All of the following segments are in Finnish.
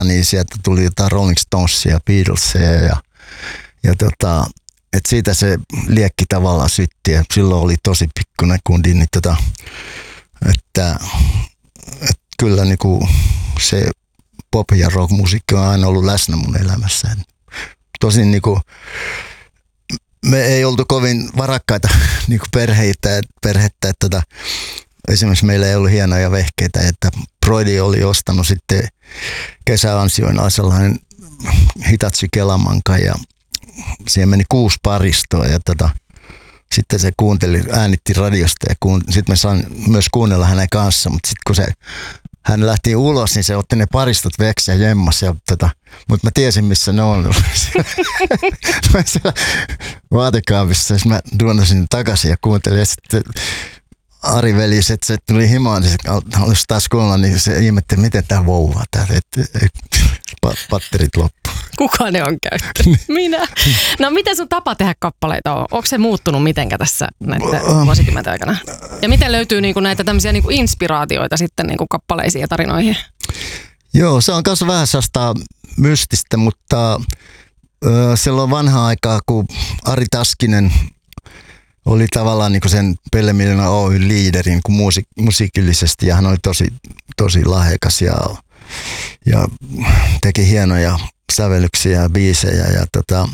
niin sieltä tuli jotain Rolling Stonesia, Beatlesia ja et siitä se liekki tavallaan sytti. Ja silloin oli tosi pikkuinen kundi, niin että kyllä niinku se pop- ja rock-musiikki on aina ollut läsnä mun elämässä. Tosin niinku me ei oltu kovin varakkaita niinku perhettä, että esimerkiksi meillä ei ollut hienoja vehkeitä, että Broidi oli ostanut sitten kesäansioina sellainen Hitachi Kelamanka ja siihen meni 6 paristoa ja sitten se äänitti radiosta ja sitten me sain myös kuunnella hänen kanssaan, mutta sitten kun hän lähti ulos, niin se otti ne paristot veksi ja jemmas. Mutta mä tiesin, missä ne on. Mä siellä vaatekaapissa, mä duunasin takaisin ja kuuntelin. Ja sitten Ari veli, se tuli himaan, niin se halusi taas kuunnella, niin se ihmetteli, miten tää vouvaa täällä, että patterit loppu. Kuka ne on käyttänyt? Minä. No miten sun tapa tehdä kappaleita on? Onko se muuttunut mitenkä tässä näiden vuosikymmenten aikana? Ja miten löytyy niinku näitä tämmöisiä niinku inspiraatioita sitten niinku kappaleisiin ja tarinoihin? Joo, se on myös vähän sellaista mystistä, mutta silloin vanhaa aikaa, kun Ari Taskinen oli tavallaan niin kuin sen Pelle Miljoona Oyn liideri niin musiikillisesti ja hän oli tosi lahjakas ja teki hienoja sävellyksiä ja biisejä ja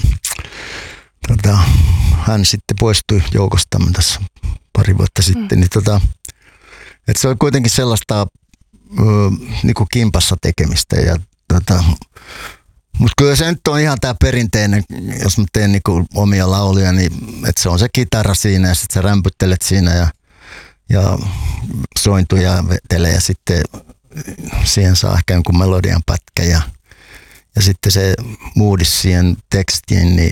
hän sitten poistui joukostamme tässä pari vuotta sitten. Niin että se oli kuitenkin sellaista niin kuin kimpassa tekemistä ja mutta kyllä se nyt on ihan tää perinteinen, jos mä teen niinku omia lauluja, niin että se on se kitara siinä ja sitten sä rämpyttelet siinä ja sointuja vetelee ja sitten siihen saa ehkä jonkun melodian pätkä ja sitten se moodis siihen tekstiin, niin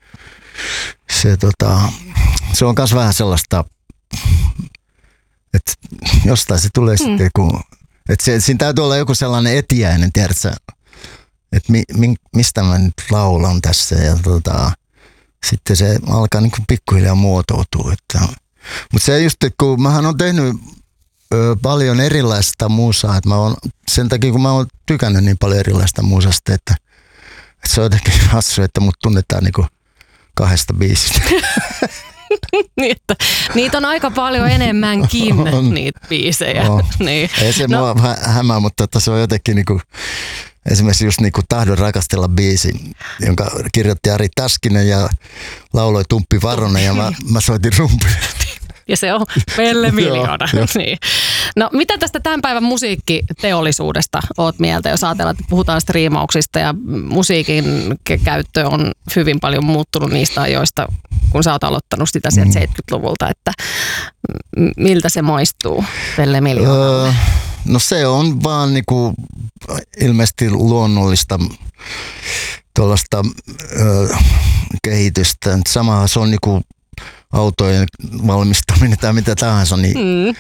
se on myös vähän sellaista, että jostain se tulee sitten, että siinä täytyy olla joku sellainen etiäinen, tiedätkö, että mistä mä nyt laulan tässä ja sitten se alkaa niin kuin pikkuhiljaa muotoutua. Mutta se just, kun mähän on tehnyt paljon erilaista musaa, että sen takia kun mä oon tykännyt niin paljon erilaista musasta, että se on jotenkin hassu, että mut tunnetaan niin kuin 2 biisistä. Niin, että niitä on aika paljon enemmänkin, niitä biisejä. Niin. Ei se mua hämää, mutta se on jotenkin niinku, esimerkiksi just niinku Tahdon rakastella biisi, jonka kirjoitti Ari Taskinen ja lauloi Tumppi Varonen ja mä soitin rumpuja. Ja se on Pelle Miljoona. Niin. No mitä tästä tämän päivän musiikkiteollisuudesta oot mieltä, jos ajatellaan, että puhutaan striimauksista ja musiikin käyttö on hyvin paljon muuttunut niistä ajoista, kun sä oot aloittanut sitä sieltä 70-luvulta, että miltä se maistuu Pelle Miljoonalle? No se on vaan niinku ilmeisesti luonnollista tuollaista kehitystä. Samahan se on niinku autojen valmistaminen tai mitä tahansa, niin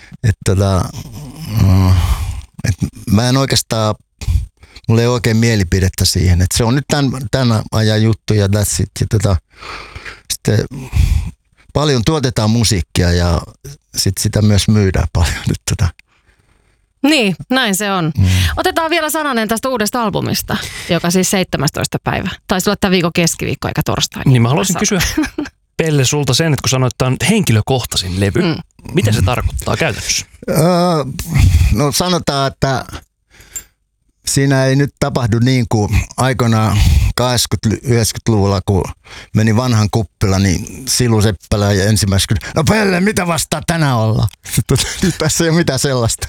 mä en oikeastaan, mulla ei oikein mielipidettä siihen, että se on nyt tämän ajan juttu ja that's it. Ja sitten paljon tuotetaan musiikkia ja sitä myös myydään paljon nyt Niin, näin se on. Otetaan vielä sananen tästä uudesta albumista, joka siis 17. päivä. Taisi olla tämän viikon keskiviikko eikä torstai. Niin mä haluaisin kysyä Pelle sulta sen, että kun sanoit, että tämä on henkilökohtaisin levy. Mitä se tarkoittaa käytännössä? No sanotaan, että siinä ei nyt tapahdu niin kuin aikoinaan 80-90-luvulla, kun meni vanhan kuppila, niin Silu Seppälä ja ensimmäisenä no Pelle, mitä vastaa tänään olla? Nyt tässä ei ole mitään sellaista.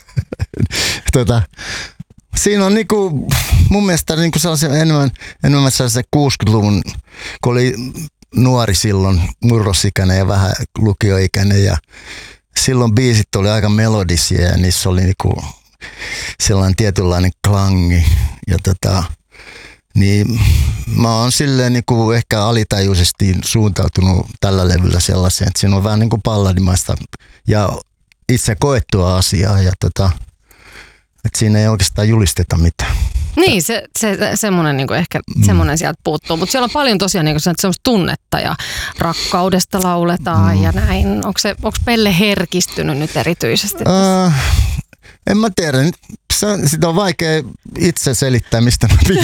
Siinä on niinku, mun mielestä niinku enemmän sellaisen 60-luvun, kun oli nuori silloin, murrosikäinen ja vähän lukioikäinen ja silloin biisit oli aika melodisia ja niissä oli niinku sellainen tietynlainen klangi ja niin mä oon silleen niinku ehkä alitajuisesti suuntautunut tällä levyllä sellaiseen, että siinä on vähän niinku palladimaista ja itse koettua asiaa ja että siinä ei oikeastaan julisteta mitään. Niin, semmoinen niinku ehkä semmoinen sieltä puuttuu, mutta siellä on paljon tosiaan niinku semmoista tunnetta ja rakkaudesta lauletaan ja näin. Onko Pelle herkistynyt nyt erityisesti? En mä tiedä. Sitä on vaikea itse selittää, mistä mä